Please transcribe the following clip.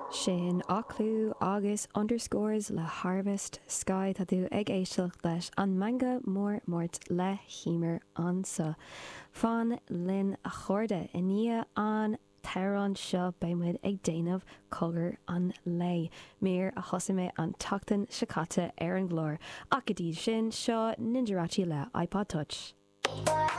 Sin aclú agus underscores le Harvest Sky tá tú ag éisteach leis an manga mórt le hímar ansa. Fan linn a chuirde i ní an Terán seo beimid ag déanamh cogur an lei. Mír a thosaimid an tachtain sicáta ar an glór. Ach go dtí sin seo ninjarátaí le iPod Touch.